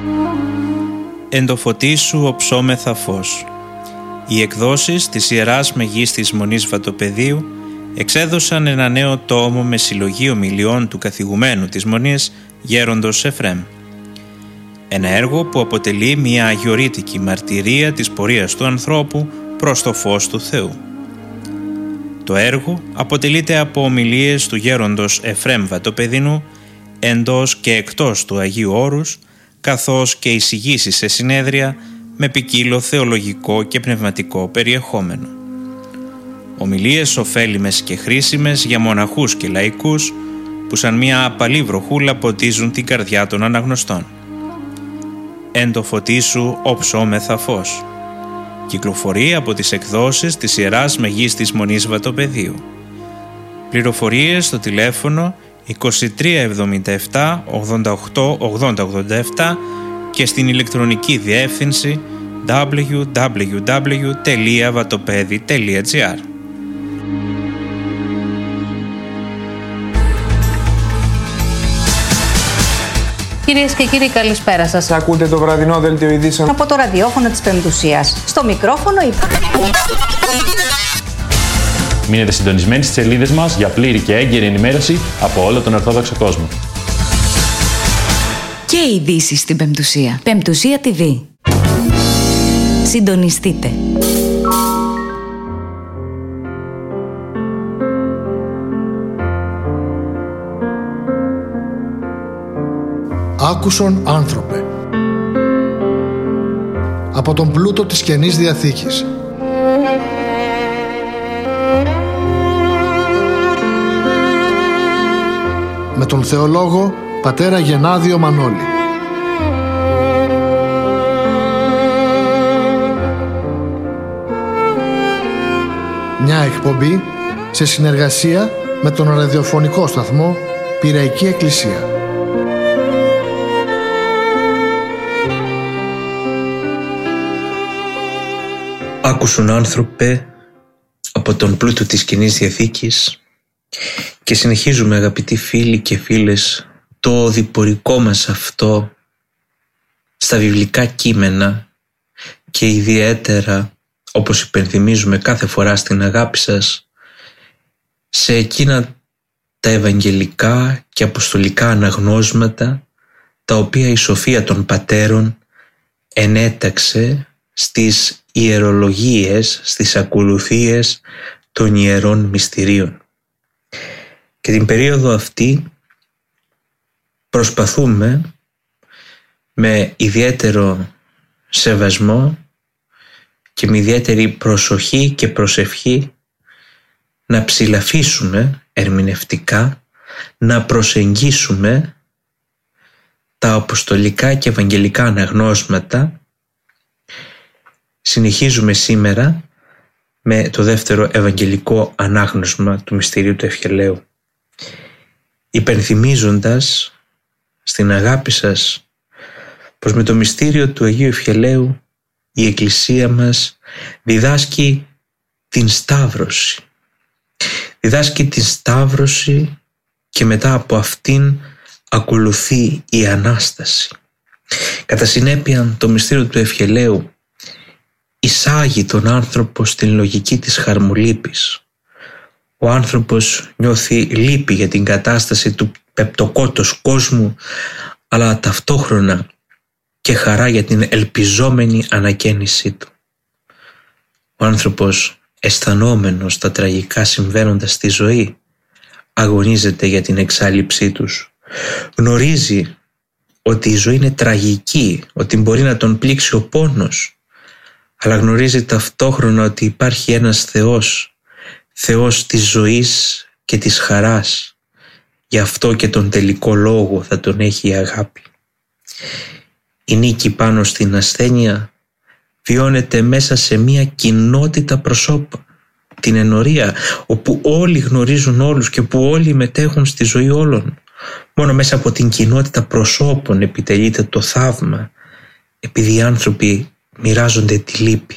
Εν το φωτί σου οψόμεθα φως. Οι εκδόσεις της Ιεράς Μεγίστης Μονής Βατοπεδίου εξέδωσαν ένα νέο τόμο με συλλογή ομιλιών του καθηγουμένου της Μονής Γέροντος Εφρέμ. Ένα έργο που αποτελεί μια αγιορείτικη μαρτυρία της πορείας του ανθρώπου προς το φως του Θεού. Το έργο αποτελείται από ομιλίες του Γέροντος Εφρέμ Βατοπεδινού εντός και εκτός του Αγίου Όρους, καθώς και εισηγήσεις σε συνέδρια με ποικίλο θεολογικό και πνευματικό περιεχόμενο. Ομιλίες ωφέλιμες και χρήσιμες για μοναχούς και λαϊκούς που σαν μια απαλή βροχούλα ποτίζουν την καρδιά των αναγνωστών. Εν το φωτί σου οψόμεθα φως. Κυκλοφορεί από τις εκδόσεις της Ιεράς Μεγίστης Μονής Βατοπεδίου. Πληροφορίες στο τηλέφωνο 2377 88 80 87 και στην ηλεκτρονική διεύθυνση www.vatopedi.gr. Κυρίες και κύριοι, καλησπέρα σας. Ακούτε το βραδινό δελτίο ειδήσεων από το ραδιόφωνο της Πεμπτουσίας. Στο μικρόφωνο Μείνετε συντονισμένοι στις σελίδες μας για πλήρη και έγκαιρη ενημέρωση από όλο τον Ορθόδοξο κόσμο. Και ειδήσεις στην Πεμπτουσία. Πεμπτουσία TV. Συντονιστείτε. Άκουσον άνθρωπε. Από τον πλούτο της Καινής Διαθήκης. Με τον θεολόγο πατέρα Γενάδιο Μανώλη. Μια εκπομπή σε συνεργασία με τον ραδιοφωνικό σταθμό Πειραϊκή Εκκλησία. Άκουσον άνθρωπε από τον πλούτο της Καινής Διαθήκης και συνεχίζουμε, αγαπητοί φίλοι και φίλες, το οδηπορικό μας αυτό στα βιβλικά κείμενα και ιδιαίτερα, όπως υπενθυμίζουμε κάθε φορά στην αγάπη σας, σε εκείνα τα ευαγγελικά και αποστολικά αναγνώσματα τα οποία η σοφία των πατέρων ενέταξε στις ιερολογίες, στις ακολουθίες των ιερών μυστηρίων. Και την περίοδο αυτή προσπαθούμε με ιδιαίτερο σεβασμό και με ιδιαίτερη προσοχή και προσευχή να ψηλαφίσουμε ερμηνευτικά, να προσεγγίσουμε τα αποστολικά και ευαγγελικά αναγνώσματα. Συνεχίζουμε σήμερα με το δεύτερο ευαγγελικό ανάγνωσμα του μυστηρίου του Ευχελαίου, υπενθυμίζοντας στην αγάπη σας πως με το μυστήριο του Αγίου Ευχελαίου η Εκκλησία μας διδάσκει την Σταύρωση. Διδάσκει την Σταύρωση και μετά από αυτήν ακολουθεί η Ανάσταση. Κατά συνέπεια, το μυστήριο του Ευχελαίου εισάγει τον άνθρωπο στην λογική της χαρμολύπης. Ο άνθρωπος νιώθει λύπη για την κατάσταση του πεπτοκότος κόσμου, αλλά ταυτόχρονα και χαρά για την ελπιζόμενη ανακαίνισή του. Ο άνθρωπος, αισθανόμενος τα τραγικά συμβαίνοντα στη ζωή, αγωνίζεται για την εξάλειψή τους. Γνωρίζει ότι η ζωή είναι τραγική, ότι μπορεί να τον πλήξει ο πόνος, αλλά γνωρίζει ταυτόχρονα ότι υπάρχει ένας Θεός, Θεός της ζωής και της χαράς. Γι' αυτό και τον τελικό λόγο θα τον έχει η αγάπη. Η νίκη πάνω στην ασθένεια βιώνεται μέσα σε μια κοινότητα προσώπων, την ενορία, όπου όλοι γνωρίζουν όλους και που όλοι μετέχουν στη ζωή όλων. Μόνο μέσα από την κοινότητα προσώπων επιτελείται το θαύμα, επειδή οι άνθρωποι μοιράζονται τη λύπη.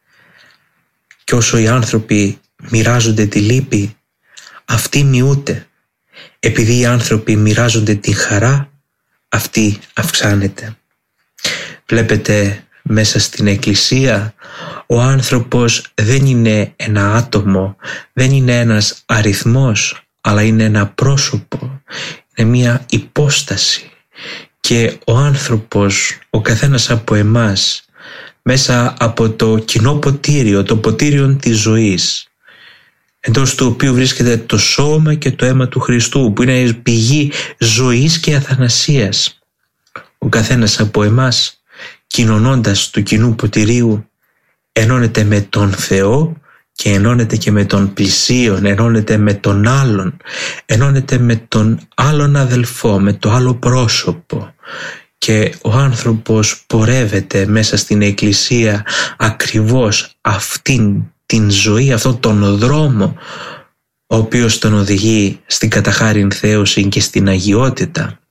Και όσο οι άνθρωποι μοιράζονται τη λύπη, αυτή μειούται. Επειδή οι άνθρωποι μοιράζονται την χαρά, αυτή αυξάνεται. Βλέπετε, μέσα στην Εκκλησία ο άνθρωπος δεν είναι ένα άτομο, δεν είναι ένας αριθμός, αλλά είναι ένα πρόσωπο, είναι μια υπόσταση. Και ο άνθρωπος, ο καθένας από εμάς, μέσα από το κοινό ποτήριο, το ποτήριο της ζωής, εντός του οποίου βρίσκεται το σώμα και το αίμα του Χριστού, που είναι πηγή ζωής και αθανασίας, ο καθένας από εμάς, κοινωνώντας του κοινού ποτηρίου, ενώνεται με τον Θεό και ενώνεται και με τον πλησίον, ενώνεται με τον άλλον, ενώνεται με τον άλλον αδελφό, με το άλλο πρόσωπο. Και ο άνθρωπος πορεύεται μέσα στην Εκκλησία ακριβώς αυτήν την ζωή, αυτόν τον δρόμο, ο οποίος τον οδηγεί στην καταχάριν θέωση και στην αγιότητα.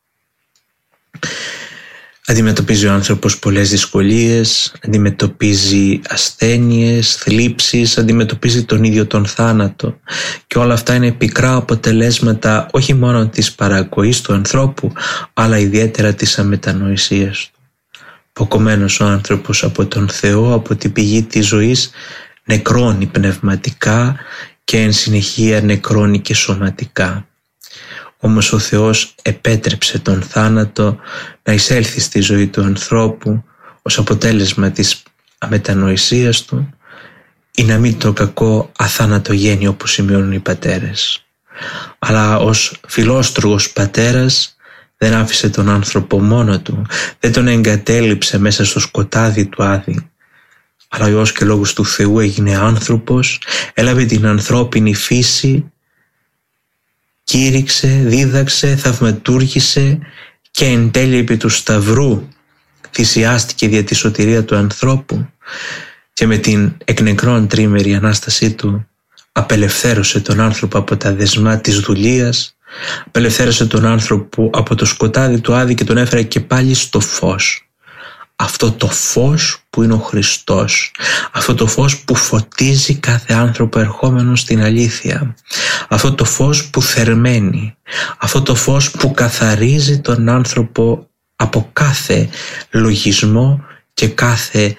Αντιμετωπίζει ο άνθρωπος πολλές δυσκολίες, αντιμετωπίζει ασθένειες, θλίψεις, αντιμετωπίζει τον ίδιο τον θάνατο, και όλα αυτά είναι πικρά αποτελέσματα όχι μόνο της παρακοής του ανθρώπου, αλλά ιδιαίτερα της αμετανοησίας του. Ποκομμένος ο άνθρωπος από τον Θεό, από την πηγή της ζωής, νεκρώνει πνευματικά και εν συνεχεία νεκρώνει και σωματικά. Όμως ο Θεός επέτρεψε τον θάνατο να εισέλθει στη ζωή του ανθρώπου ως αποτέλεσμα της αμετανοησίας του, ή να μην το κακό αθάνατο γένει, όπως σημειώνουν οι πατέρες. Αλλά ως φιλόστρογος πατέρας δεν άφησε τον άνθρωπο μόνο του, δεν τον εγκατέλειψε μέσα στο σκοτάδι του Άδη, αλλά ο Υιός και Λόγος του Θεού έγινε άνθρωπος, έλαβε την ανθρώπινη φύση, κήρυξε, δίδαξε, θαυματούργησε και εν τέλει επί του Σταυρού θυσιάστηκε δια τη σωτηρία του ανθρώπου, και με την εκ νεκρών τρίμερη Ανάστασή του απελευθέρωσε τον άνθρωπο από τα δεσμά της δουλείας, απελευθέρωσε τον άνθρωπο από το σκοτάδι του Άδη και τον έφερε και πάλι στο φως. Αυτό το φως που είναι ο Χριστός, αυτό το φως που φωτίζει κάθε άνθρωπο ερχόμενο στην αλήθεια, αυτό το φως που θερμαίνει, αυτό το φως που καθαρίζει τον άνθρωπο από κάθε λογισμό και κάθε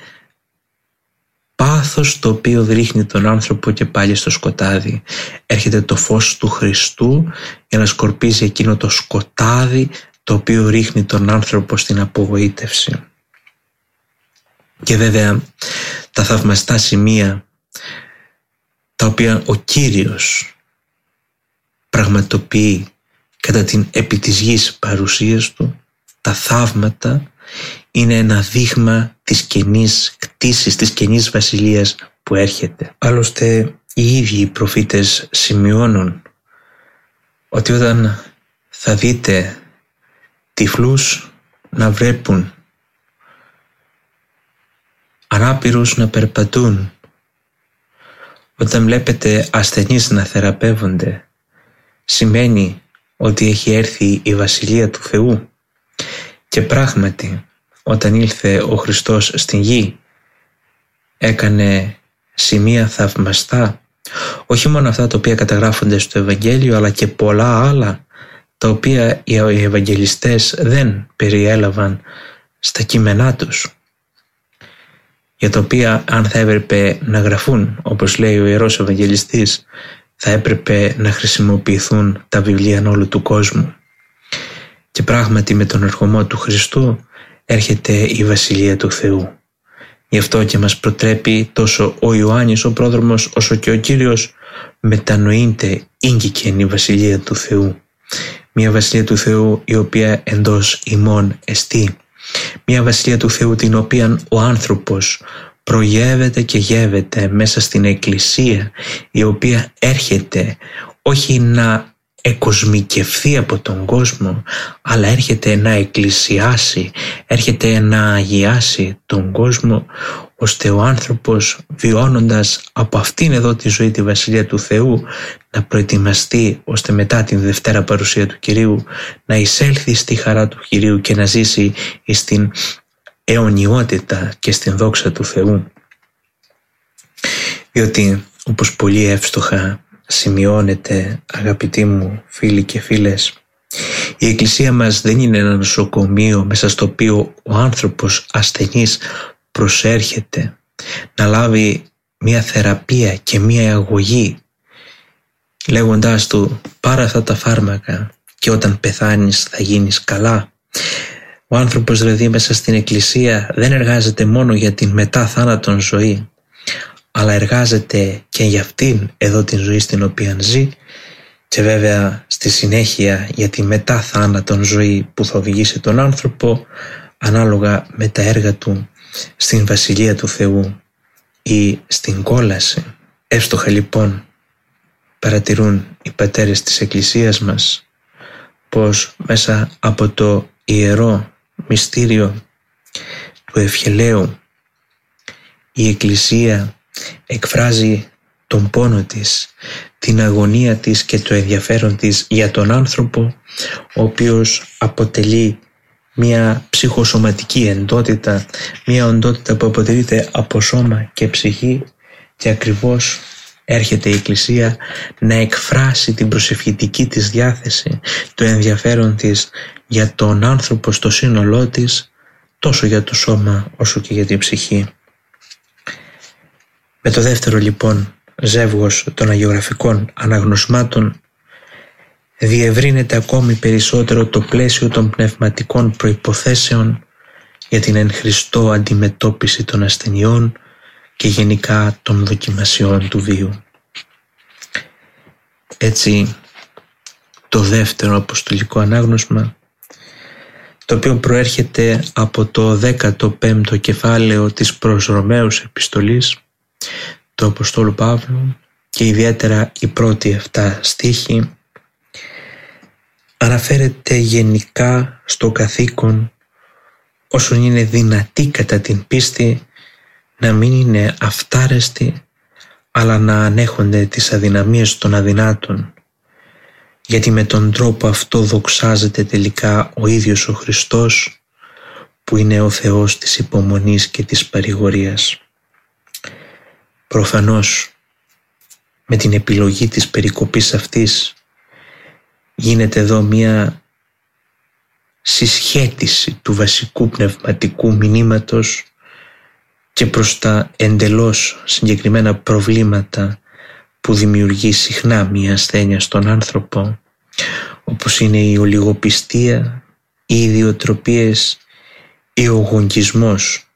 πάθος το οποίο ρίχνει τον άνθρωπο και πάλι στο σκοτάδι. Έρχεται το φως του Χριστού για να σκορπίζει εκείνο το σκοτάδι το οποίο ρίχνει τον άνθρωπο στην απογοήτευση. Και βέβαια τα θαυμαστά σημεία τα οποία ο Κύριος πραγματοποιεί κατά την επί της γης παρουσίας του, τα θαύματα, είναι ένα δείγμα της καινής κτήσης, της καινής βασιλείας που έρχεται. Άλλωστε οι ίδιοι οι προφήτες σημειώνουν ότι όταν θα δείτε τυφλούς να βρέπουν, ανάπηρους να περπατούν, όταν βλέπετε ασθενείς να θεραπεύονται, σημαίνει ότι έχει έρθει η Βασιλεία του Θεού. Και πράγματι, όταν ήλθε ο Χριστός στην γη, έκανε σημεία θαυμαστά, όχι μόνο αυτά τα οποία καταγράφονται στο Ευαγγέλιο, αλλά και πολλά άλλα τα οποία οι Ευαγγελιστές δεν περιέλαβαν στα κείμενά τους, για τα οποία αν θα έπρεπε να γραφούν, όπως λέει ο Ιερός Ευαγγελιστής, θα έπρεπε να χρησιμοποιηθούν τα βιβλία όλου του κόσμου. Και πράγματι με τον ερχομό του Χριστού έρχεται η Βασιλεία του Θεού. Γι' αυτό και μας προτρέπει τόσο ο Ιωάννης ο πρόδρομος όσο και ο Κύριος, μετανοείται ήγγικεν η Βασιλεία του Θεού. Μια Βασιλεία του Θεού η οποία εντός ημών εστί. Μια Βασιλεία του Θεού την οποία ο άνθρωπος προγεύεται και γεύεται μέσα στην Εκκλησία, η οποία έρχεται όχι να εκοσμικευθεί από τον κόσμο, αλλά έρχεται να εκκλησιάσει, έρχεται να αγιάσει τον κόσμο, ώστε ο άνθρωπος, βιώνοντας από αυτήν εδώ τη ζωή, τη Βασιλεία του Θεού, να προετοιμαστεί ώστε μετά την Δευτέρα παρουσία του Κυρίου να εισέλθει στη χαρά του Κυρίου και να ζήσει στην αιωνιότητα και στην δόξα του Θεού. Διότι, όπως πολύ εύστοχα σημειώνεται, αγαπητοί μου φίλοι και φίλες, Η Εκκλησία μας δεν είναι ένα νοσοκομείο μέσα στο οποίο ο άνθρωπος ασθενής προσέρχεται να λάβει μια θεραπεία και μια αγωγή λέγοντάς του πάρε αυτά τα φάρμακα και όταν πεθάνεις θα γίνεις καλά. Ο άνθρωπος δηλαδή μέσα στην Εκκλησία δεν εργάζεται μόνο για την μετά θάνατον ζωή, αλλά εργάζεται και για αυτήν εδώ την ζωή στην οποία ζει και βέβαια στη συνέχεια για τη μετά θάνατον ζωή που θα οδηγήσει τον άνθρωπο ανάλογα με τα έργα του στην Βασιλεία του Θεού ή στην κόλαση. Εύστοχα λοιπόν παρατηρούν οι πατέρες της Εκκλησίας μας πως μέσα από το ιερό μυστήριο του ευχελαίου η Εκκλησία εκφράζει τον πόνο της, την αγωνία της και το ενδιαφέρον της για τον άνθρωπο, ο οποίος αποτελεί μια ψυχοσωματική εντότητα, μια οντότητα που αποτελείται από σώμα και ψυχή, και ακριβώς έρχεται η Εκκλησία να εκφράσει την προσευχητική της διάθεση, το ενδιαφέρον της για τον άνθρωπο στο σύνολό της, τόσο για το σώμα όσο και για την ψυχή. Με το δεύτερο λοιπόν ζεύγος των αγιογραφικών αναγνωσμάτων διευρύνεται ακόμη περισσότερο το πλαίσιο των πνευματικών προϋποθέσεων για την εν Χριστώ αντιμετώπιση των ασθενειών και γενικά των δοκιμασιών του βίου. Έτσι το δεύτερο αποστολικό ανάγνωσμα, το οποίο προέρχεται από το 15ο κεφάλαιο της προς Ρωμαίους επιστολής του Αποστόλου Παύλου και ιδιαίτερα οι πρώτοι 7 στίχοι, αναφέρεται γενικά στο καθήκον όσον είναι δυνατή κατά την πίστη να μην είναι αυτάρεστοι, αλλά να ανέχονται τις αδυναμίες των αδυνάτων, γιατί με τον τρόπο αυτό δοξάζεται τελικά ο ίδιος ο Χριστός, που είναι ο Θεός της υπομονής και της παρηγορίας. Προφανώς με την επιλογή της περικοπής αυτής γίνεται εδώ μια συσχέτιση του βασικού πνευματικού μηνύματος και προς τα εντελώς συγκεκριμένα προβλήματα που δημιουργεί συχνά μια ασθένεια στον άνθρωπο, όπως είναι η ολιγοπιστία, οι ιδιοτροπίες ή ο γογγισμός